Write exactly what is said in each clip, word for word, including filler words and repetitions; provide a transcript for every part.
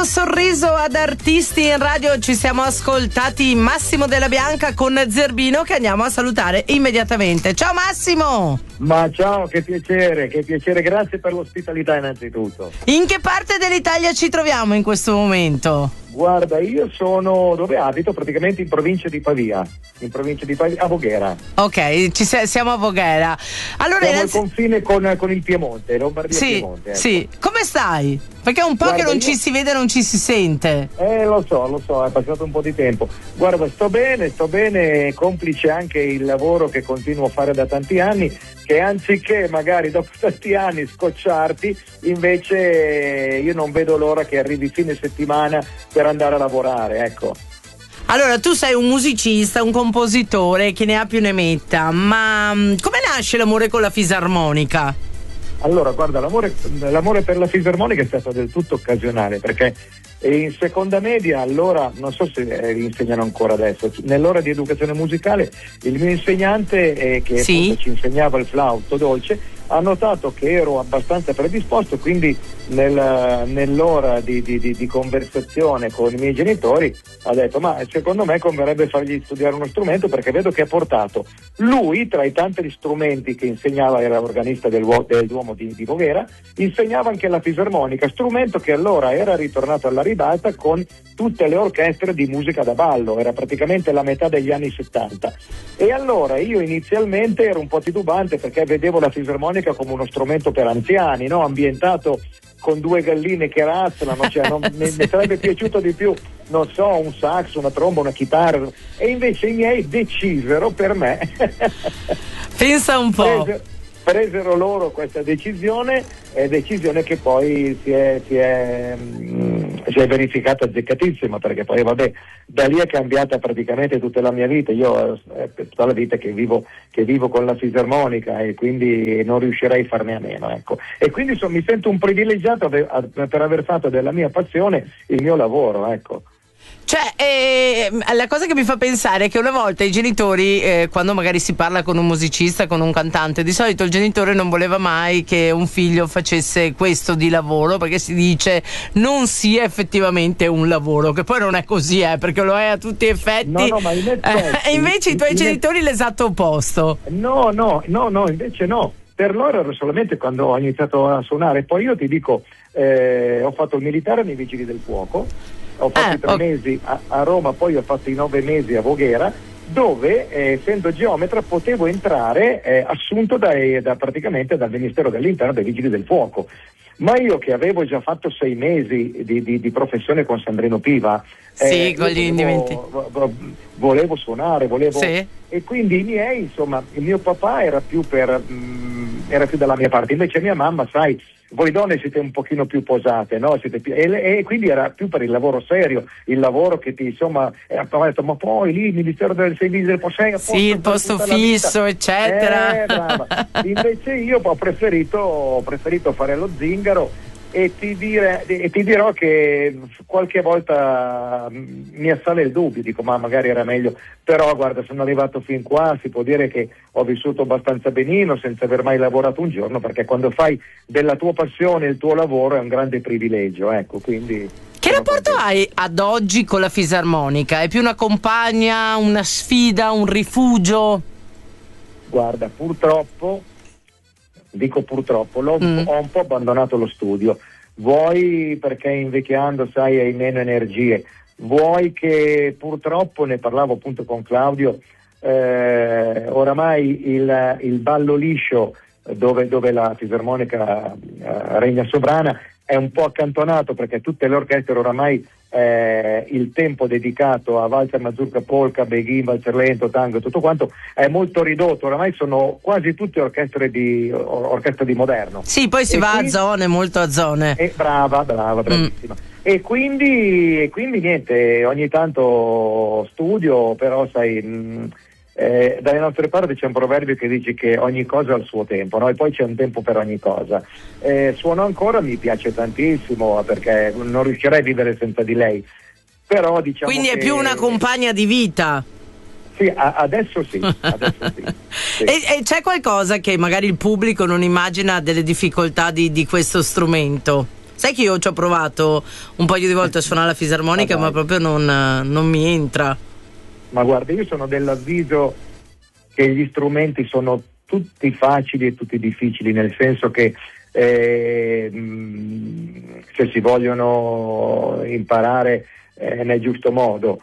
Dando sorriso ad artisti in radio, ci siamo ascoltati Massimo Della Bianca con Zerbino, che andiamo a salutare immediatamente. Ciao Massimo! Ma ciao, che piacere, che piacere, grazie per l'ospitalità innanzitutto. In che parte dell'Italia ci troviamo in questo momento? Guarda, io sono dove abito, praticamente in provincia di Pavia, in provincia di Pavia, a Voghera. Ok, ci se- siamo a Voghera. Allora, siamo innanzi... al confine con, con il Piemonte, Lombardia sì, Piemonte. Ecco. Sì, come stai? Perché è un po' Guarda, che non io... ci si vede, non ci si sente. Eh, lo so, lo so, è passato un po' di tempo. Guarda, sto bene, sto bene, complice anche il lavoro che continuo a fare da tanti anni, che anziché magari dopo tanti anni scocciarti, invece io non vedo l'ora che arrivi fine settimana per andare a lavorare, ecco. Allora, tu sei un musicista, un compositore, che ne ha più ne metta, ma come nasce l'amore con la fisarmonica? Allora, guarda, l'amore, l'amore per la fisarmonica è stato del tutto occasionale, perché in seconda media, allora, non so se eh, insegnano ancora adesso, nell'ora di educazione musicale il mio insegnante, eh, che sì? appunto ci insegnava il flauto dolce, ha notato che ero abbastanza predisposto, quindi nel, nell'ora di, di, di, di conversazione con i miei genitori ha detto: ma secondo me converrebbe fargli studiare uno strumento, perché vedo che ha portato lui, tra i tanti strumenti che insegnava, era organista del, del Duomo di, di Voghera, insegnava anche la fisarmonica, strumento che allora era ritornato alla ribalta con tutte le orchestre di musica da ballo, era praticamente la metà degli anni settanta. E allora io inizialmente ero un po' titubante, perché vedevo la fisarmonica come uno strumento per anziani, no? Ambientato con due galline che razzolano, cioè non, mi, mi sarebbe piaciuto di più, non so, un sax, una tromba, una chitarra, e invece i miei decisero per me. Pensa un po'. Prese, presero loro questa decisione, e decisione che poi si è, si è, mh, si è verificata azzeccatissima, perché poi vabbè, da lì è cambiata praticamente tutta la mia vita. Io è tutta la vita che vivo, che vivo con la fisarmonica, e quindi non riuscirei a farne a meno, ecco. E quindi so, mi sento un privilegiato ave, a, per aver fatto della mia passione il mio lavoro, ecco. Cioè, eh, la cosa che mi fa pensare è che una volta i genitori, eh, quando magari si parla con un musicista, con un cantante, di solito il genitore non voleva mai che un figlio facesse questo di lavoro, perché si dice non sia effettivamente un lavoro, che poi non è così, eh, perché lo è a tutti gli effetti. No, no, ma in effetti, e invece i tuoi in genitori in... l'esatto opposto. No, no, no, no, invece no. Per loro era solamente quando ho iniziato a suonare. Poi io ti dico, eh, ho fatto il militare nei Vigili del Fuoco, ho fatto eh, i tre okay. mesi a, a Roma, poi ho fatto i nove mesi a Voghera, dove eh, essendo geometra potevo entrare eh, assunto dai, da, praticamente dal Ministero dell'Interno, dai Vigili del Fuoco. Ma io, che avevo già fatto sei mesi di, di, di professione con Sandrino Piva, sì, eh, con gli volevo, volevo suonare, volevo... Sì. E quindi i miei, insomma, il mio papà era più per mh, era più dalla mia parte, invece mia mamma, sai, voi donne siete un pochino più posate, no? Siete più, e, e quindi era più per il lavoro serio, il lavoro che ti, insomma, eh, ha detto: ma poi lì il Ministero del Servizio del Posto, sì, il posto fisso, eccetera. Eh, brava. Invece io ho preferito, ho preferito fare lo zingaro. E ti, dire, e ti dirò che qualche volta mi assale il dubbio, dico ma magari era meglio, però guarda, sono arrivato fin qua, si può dire che ho vissuto abbastanza benino senza aver mai lavorato un giorno, perché quando fai della tua passione il tuo lavoro è un grande privilegio, ecco, quindi... Che rapporto hai ad oggi con la fisarmonica? È più una compagna, una sfida, un rifugio? Guarda, purtroppo dico purtroppo, l'ho, mm. ho un po' abbandonato lo studio, vuoi perché invecchiando, sai, hai meno energie, vuoi che purtroppo, ne parlavo appunto con Claudio, eh, oramai il, il ballo liscio dove, dove la fisarmonica eh, regna sovrana è un po' accantonato, perché tutte le orchestre oramai eh, il tempo dedicato a valzer, mazurka, polka, beghin, valzer lento, tango e tutto quanto è molto ridotto, oramai sono quasi tutte orchestre di, or- orchestre di moderno. Sì, poi si e va quindi, a zone, molto a zone. E brava, brava, bravissima. Mm. E quindi, e quindi niente, ogni tanto studio, però sai... Mh, Eh, dalle nostre parti c'è un proverbio che dice che ogni cosa ha il suo tempo, no? E poi c'è un tempo per ogni cosa. Eh, suono ancora, mi piace tantissimo, perché non riuscirei a vivere senza di lei, però diciamo quindi è che... più una compagna di vita. Sì, a- adesso sì, adesso sì, sì. E, e c'è qualcosa che magari il pubblico non immagina delle difficoltà di, di questo strumento? Sai che io ci ho provato un paio di volte a suonare la fisarmonica, ah, ma proprio non, non mi entra. Ma guarda, io sono dell'avviso che gli strumenti sono tutti facili e tutti difficili, nel senso che eh, se si vogliono imparare eh, nel giusto modo.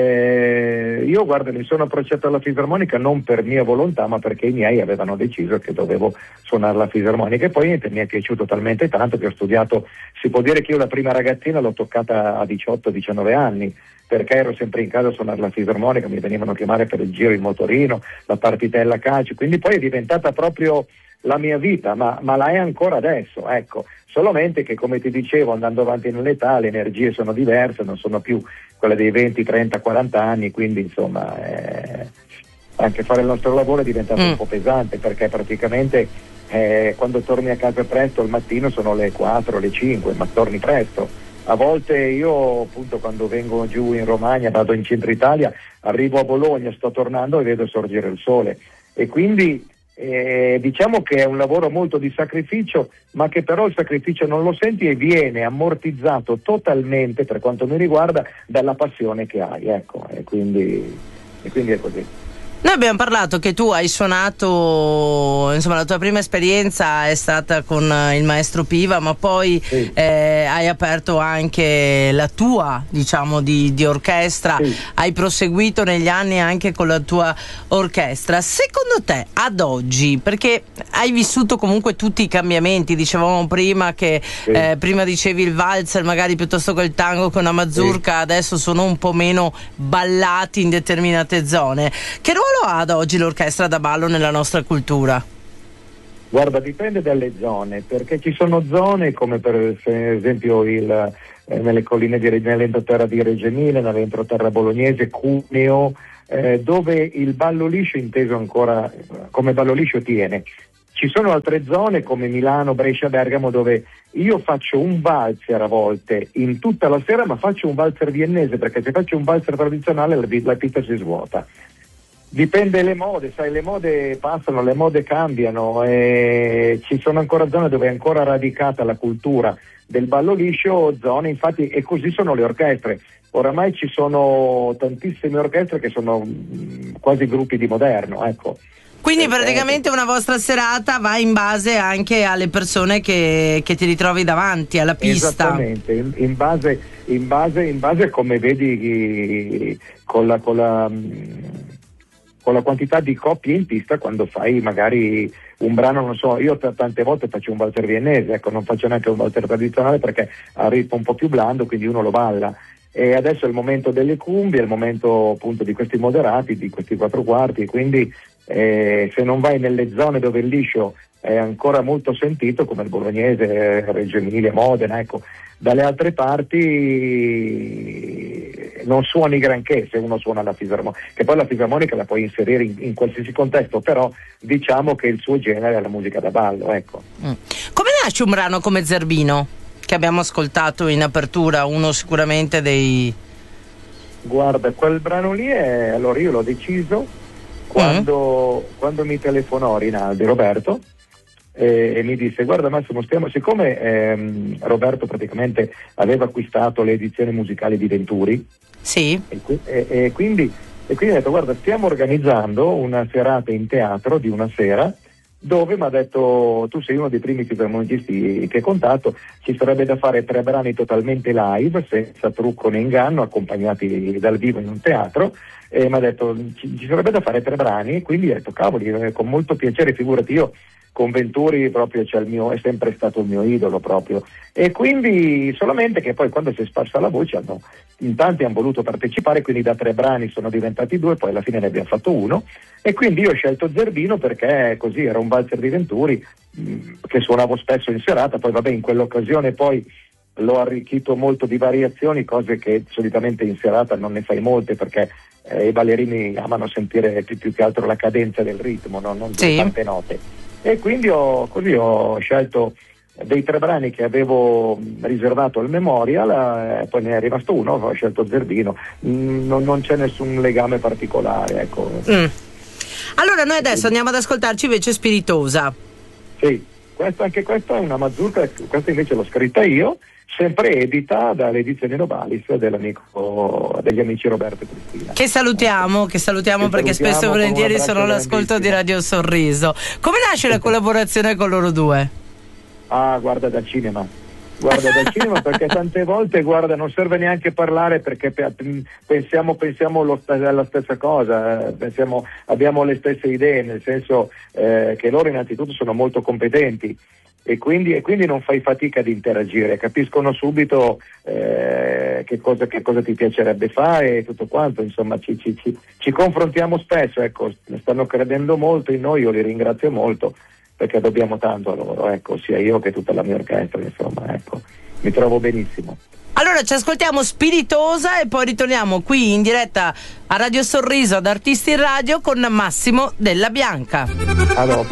Eh, io guarda, mi sono approcciato alla fisarmonica non per mia volontà, ma perché i miei avevano deciso che dovevo suonare la fisarmonica, e poi niente, mi è piaciuto talmente tanto che ho studiato. Si può dire che io la prima ragazzina l'ho toccata a diciotto diciannove anni, perché ero sempre in casa a suonare la fisarmonica, mi venivano a chiamare per il giro, il motorino, la partitella a calcio, quindi poi è diventata proprio la mia vita, ma, ma la è ancora adesso, ecco. Solamente che, come ti dicevo, andando avanti nell'età le energie sono diverse, non sono più quelle dei venti, trenta, quaranta anni, quindi insomma eh, anche fare il nostro lavoro è diventato mm. un po' pesante, perché praticamente eh, quando torni a casa presto al mattino sono le quattro, le cinque, ma torni presto. A volte io appunto quando vengo giù in Romagna, vado in centro Italia, arrivo a Bologna, sto tornando e vedo sorgere il sole, e quindi Eh, diciamo che è un lavoro molto di sacrificio, ma che però il sacrificio non lo senti e viene ammortizzato totalmente, per quanto mi riguarda, dalla passione che hai, ecco, e quindi, e quindi è così. Noi abbiamo parlato che tu hai suonato, insomma la tua prima esperienza è stata con il maestro Piva, ma poi sì. eh, hai aperto anche la tua, diciamo, di, di orchestra, sì. hai proseguito negli anni anche con la tua orchestra. Secondo te, ad oggi, perché hai vissuto comunque tutti i cambiamenti, dicevamo prima che sì. eh, prima dicevi il valzer magari piuttosto che il tango con una mazurka, sì. adesso sono un po' meno ballati in determinate zone. Che ruolo ha ad oggi l'orchestra da ballo nella nostra cultura? Guarda, dipende dalle zone, perché ci sono zone come per esempio il, eh, nelle colline di nell'entroterra di Reggio Emilia, nell'entroterra bolognese, Cuneo, eh, dove il ballo liscio inteso ancora come ballo liscio tiene. Ci sono altre zone come Milano, Brescia, Bergamo, dove io faccio un valzer a volte in tutta la sera, ma faccio un valzer viennese, perché se faccio un valzer tradizionale la, la pista si svuota. Dipende le mode, sai, le mode passano, le mode cambiano, e ci sono ancora zone dove è ancora radicata la cultura del ballo liscio, zone infatti, e così sono le orchestre. Oramai ci sono tantissime orchestre che sono mh, quasi gruppi di moderno, ecco. Quindi praticamente una vostra serata va in base anche alle persone che, che ti ritrovi davanti alla pista. Esattamente, in, in base in base in base a come vedi con la con la con la quantità di coppie in pista, quando fai magari un brano, non so, io t- tante volte faccio un valzer viennese, ecco, non faccio neanche un valzer tradizionale perché ha un ritmo un po' più blando, quindi uno lo balla. E adesso è il momento delle cumbie, è il momento appunto di questi moderati, di questi quattro quarti, quindi eh, se non vai nelle zone dove il liscio è ancora molto sentito, come il bolognese, Reggio Emilia, Modena, ecco, dalle altre parti non suoni granché se uno suona la fisarmonica, che poi la fisarmonica la puoi inserire in, in qualsiasi contesto, però diciamo che il suo genere è la musica da ballo, ecco. Mm. Come nasce un brano come Zerbino, che abbiamo ascoltato in apertura, uno sicuramente dei... Guarda, quel brano lì è, allora io l'ho deciso quando, mm. quando mi telefonò Rinaldi, Roberto, e, e mi disse: guarda Massimo, stiamo, siccome ehm, Roberto praticamente aveva acquistato le edizioni musicali di Venturi, sì. e, e, e quindi e quindi ha detto: guarda, stiamo organizzando una serata in teatro di una sera, dove mi ha detto: tu sei uno dei primi fisarmonicisti che contatto, ci sarebbe da fare tre brani totalmente live, senza trucco né inganno, accompagnati dal vivo in un teatro, e mi ha detto ci, ci sarebbe da fare tre brani, quindi ho detto cavoli, con molto piacere, figurati, io con Venturi proprio c'è il mio, è sempre stato il mio idolo proprio, e quindi solamente che poi quando si è sparsa la voce hanno, in tanti hanno voluto partecipare, quindi da tre brani sono diventati due, poi alla fine ne abbiamo fatto uno, e quindi io ho scelto Zerbino perché così era un valzer di Venturi mh, che suonavo spesso in serata, poi vabbè in quell'occasione poi l'ho arricchito molto di variazioni, cose che solitamente in serata non ne fai molte perché eh, i ballerini amano sentire più, più che altro la cadenza del ritmo, no? Non sì. tante note. E quindi ho, così ho scelto dei tre brani che avevo riservato al Memorial, eh, poi ne è rimasto uno, ho scelto Zerbino, mm, non, non c'è nessun legame particolare, ecco. Mm. Allora noi adesso andiamo ad ascoltarci invece Spiritosa. Sì. questa, anche questa è una mazurka, questa invece l'ho scritta io, sempre edita dalle edizioni Novalis dell'amico, degli amici Roberto e Cristina. Che salutiamo, che salutiamo che perché salutiamo, spesso e volentieri sono all'ascolto di Radio Sorriso. Come nasce la collaborazione con loro due? Ah, guarda, dal cinema. Guarda dal cinema perché tante volte, guarda, non serve neanche parlare perché pensiamo, pensiamo lo, la stessa cosa, eh, pensiamo, abbiamo le stesse idee, nel senso eh, che loro innanzitutto sono molto competenti e quindi, e quindi non fai fatica ad interagire, capiscono subito eh, che, cosa, che cosa ti piacerebbe fare e tutto quanto, insomma ci, ci, ci, ci confrontiamo spesso, ecco, stanno credendo molto in noi, io li ringrazio molto perché dobbiamo tanto a loro, ecco, sia io che tutta la mia orchestra, insomma, ecco, mi trovo benissimo. Allora ci ascoltiamo Spiritosa e poi ritorniamo qui in diretta a Radio Sorriso ad Artisti in Radio con Massimo Della Bianca. Allora.